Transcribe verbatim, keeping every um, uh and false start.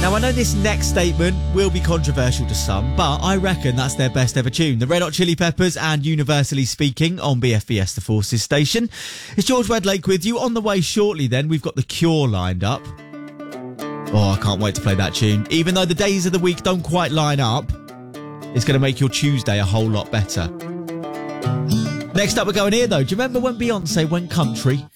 Now, I know this next statement will be controversial to some, but I reckon that's their best ever tune. The Red Hot Chili Peppers and Universally Speaking on B F B S The Forces station. It's George Wedlake with you. On the way shortly then, we've got The Cure lined up. Oh, I can't wait to play that tune. Even though the days of the week don't quite line up, it's going to make your Tuesday a whole lot better. Next up, we're going here, though. Do you remember when Beyonce went country?